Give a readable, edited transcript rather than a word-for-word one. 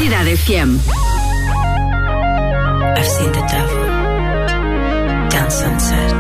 Comunidad FM. I've seen the devil down Sunset.